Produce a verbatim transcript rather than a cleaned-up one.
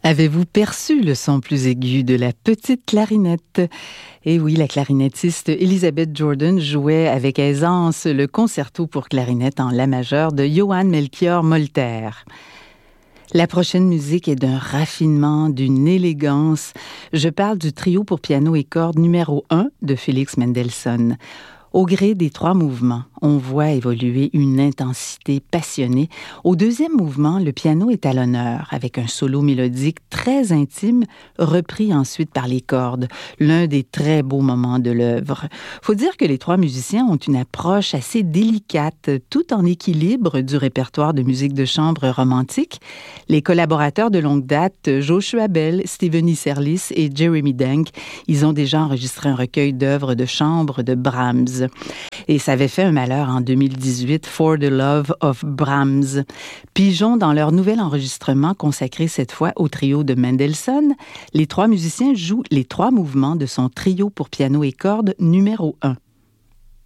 Avez-vous perçu le son plus aigu de la petite clarinette? Et oui, la clarinettiste Elizabeth Jordan jouait avec aisance le concerto pour clarinette en la majeure de Johann Melchior Molter. La prochaine musique est d'un raffinement, d'une élégance. Je parle du trio pour piano et cordes numéro un de Félix Mendelssohn. Au gré des trois mouvements, on voit évoluer une intensité passionnée. Au deuxième mouvement, le piano est à l'honneur, avec un solo mélodique très intime, repris ensuite par les cordes, l'un des très beaux moments de l'œuvre. Faut dire que les trois musiciens ont une approche assez délicate, tout en équilibre du répertoire de musique de chambre romantique. Les collaborateurs de longue date, Joshua Bell, Stephen Isserlis et Jeremy Denk, ils ont déjà enregistré un recueil d'œuvres de chambre de Brahms. Et ça avait fait un malheur en deux mille dix-huit, For the Love of Brahms. Pigeons dans leur nouvel enregistrement consacré cette fois au trio de Mendelssohn. Les trois musiciens jouent les trois mouvements de son trio pour piano et cordes numéro un.